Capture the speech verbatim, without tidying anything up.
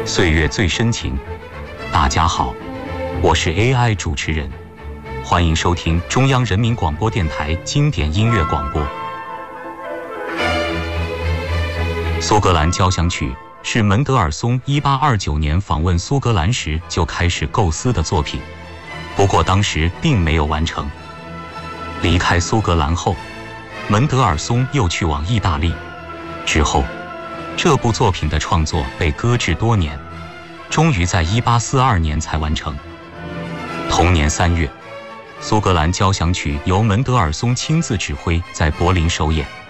岁月最深情。大家好，我是 A I 主持人，欢迎收听中央人民广播电台经典音乐广播。苏格兰交响曲是门德尔松一八二九年访问苏格兰时就开始构思的作品，不过当时并没有完成。离开苏格兰后，门德尔松又去往意大利，之后这部作品的创作被搁置多年，终于在一八四二年才完成。同年三月，苏格兰交响曲由门德尔松亲自指挥在柏林首演。